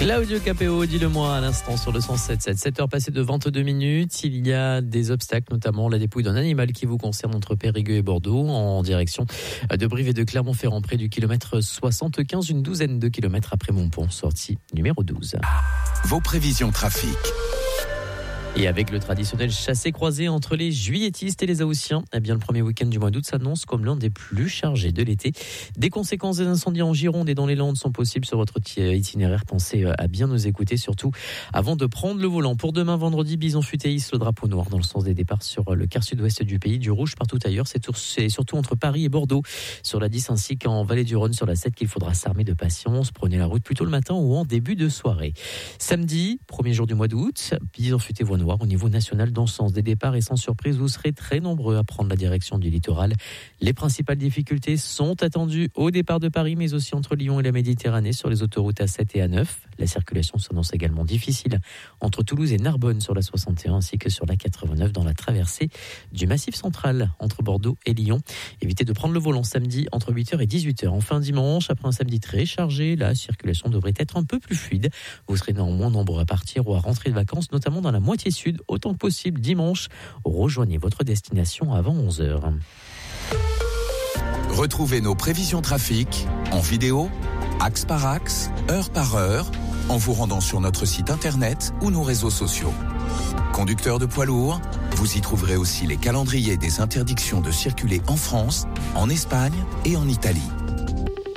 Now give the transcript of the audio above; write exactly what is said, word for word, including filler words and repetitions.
Claudio Capéo, dis-le-moi à l'instant sur le cent sept virgule sept. sept heures passées de vingt-deux minutes. Il y a des obstacles, notamment la dépouille d'un animal qui vous concerne entre Périgueux et Bordeaux, en direction de Brive et de Clermont-Ferrand, près du kilomètre soixante-quinze, une douzaine de kilomètres après Montpont, sortie numéro douze. Vos prévisions trafic. Et avec le traditionnel chassé-croisé entre les juilletistes et les haussiens, eh bien le premier week-end du mois d'août s'annonce comme l'un des plus chargés de l'été. Des conséquences des incendies en Gironde et dans les Landes sont possibles sur votre itinéraire. Pensez à bien nous écouter, surtout avant de prendre le volant. Pour demain, vendredi, Bison Futé hisse le drapeau noir dans le sens des départs sur le quart sud-ouest du pays. Du rouge partout ailleurs, c'est, tour, c'est surtout entre Paris et Bordeaux, sur la dix ainsi qu'en Vallée du Rhône sur la sept qu'il faudra s'armer de patience. Prenez la route plutôt le matin ou en début de soirée. Samedi, premier jour du mois d'août, Bison Futé voie noire au niveau national dans le sens des départs et sans surprise, vous serez très nombreux à prendre la direction du littoral. Les principales difficultés sont attendues au départ de Paris, mais aussi entre Lyon et la Méditerranée sur les autoroutes A sept et A neuf. La circulation s'annonce également difficile entre Toulouse et Narbonne sur la soixante et un ainsi que sur la quatre-vingt-neuf dans la traversée du Massif central entre Bordeaux et Lyon. Évitez de prendre le volant samedi entre huit heures et dix-huit heures. Enfin dimanche, après un samedi très chargé, la circulation devrait être un peu plus fluide. Vous serez néanmoins nombreux à partir ou à rentrer de vacances, notamment dans la moitié sud, autant que possible dimanche. Rejoignez votre destination avant onze heures. Retrouvez nos prévisions trafic en vidéo, axe par axe, heure par heure, en vous rendant sur notre site internet ou nos réseaux sociaux. Conducteurs de poids lourds, vous y trouverez aussi les calendriers des interdictions de circuler en France, en Espagne et en Italie.